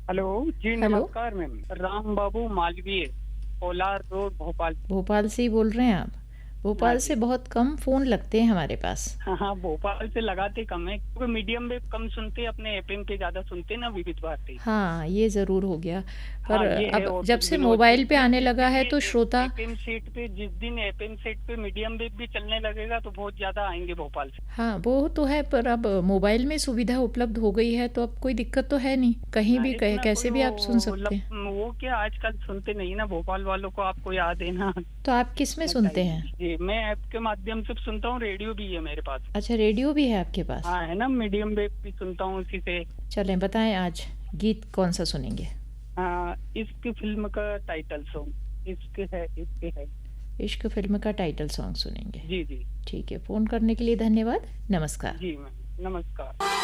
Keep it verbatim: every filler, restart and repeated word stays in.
Hello जी, hello. नमस्कार ma'am. Ram बाबू Malviya, Kolar road, Bhopal. Bhopal से ही बोल रहे हैं आप? हाँ भोपाल से जी। बहुत कम फ़ोन लगते हैं हमारे पास। हाँ हाँ, भोपाल से लगाते कम है क्योंकि मीडियम वेव कम सुनते, अपने एफएम पे ज्यादा सुनते ना, विविध भारती। हाँ, ये ज़रूर हो गया। पर हाँ ये है। अब और जब कुछ से भी नहीं। और जिस मोबाइल पे दिन आने जिस लगा दिन है तो ये श्रोता। एफएम सेट पे जिस दिन एफएम सेट पे मीडियम वेव भी चलने लगेगा तो बहुत ज्यादा आएंगे भोपाल से। हाँ, वो तो है, पर अब मोबाइल में सुविधा उपलब्ध हो गई है तो अब कोई दिक्कत तो है नहीं। कहीं हाँ, भी कहीं इतना कोई कैसे भी आप सुन वो सकते मतलब हैं। वो क्या आजकल सुनते नहीं ना भोपाल वालों को, आपको याद है ना। तो आप किस में ना सुनते टाइम हैं? जी, मैं ऐप के माध्यम से सुनता हूँ, रेडियो भी है मेरे पास। अच्छा, रेडियो भी है आपके पास? हाँ है ना, मीडियम वेव भी सुनता हूँ उसी से। चलें, बताएं आज गीत कौन सा सुनेंगे? हाँ, इश्क फिल्म का टाइटल सॉन्ग, इश्क है इश्क है। इश्क फिल्म का टाइटल सॉन्ग सुनेंगे। जी जी। ठीक है, फ़ोन करने के लिए धन्यवाद। नमस्कार। जी मैम, नमस्कार।